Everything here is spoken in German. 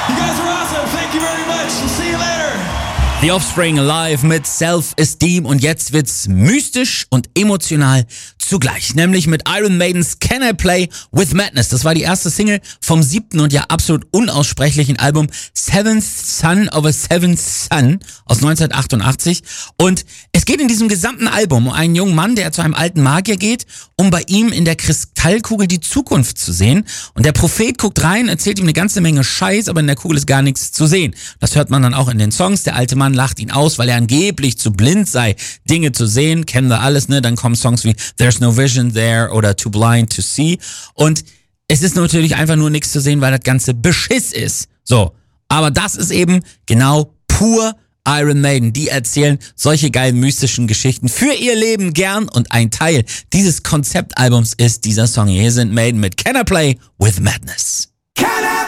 You guys are awesome. Thank you very much. We'll see you later. The Offspring live mit Self-Esteem und jetzt wird's mystisch und emotional zugleich, nämlich mit Iron Maidens Can I Play With Madness. Das war die erste Single vom 7. und ja absolut unaussprechlichen Album Seventh Son of a Seventh Son aus 1988 und es geht in diesem gesamten Album um einen jungen Mann, der zu einem alten Magier geht, um bei ihm in der Kristallkugel die Zukunft zu sehen und der Prophet guckt rein, erzählt ihm eine ganze Menge Scheiß, aber in der Kugel ist gar nichts zu sehen. Das hört man dann auch in den Songs. Der alte Mann lacht ihn aus, weil er angeblich zu blind sei, Dinge zu sehen. Kennen wir alles, ne? Dann kommen Songs wie There's No Vision There oder Too Blind to See. Und es ist natürlich einfach nur nichts zu sehen, weil das Ganze Beschiss ist. So. Aber das ist eben genau pur Iron Maiden. Die erzählen solche geilen mystischen Geschichten für ihr Leben gern und ein Teil dieses Konzeptalbums ist dieser Song. Hier sind Maiden mit Can I Play With Madness.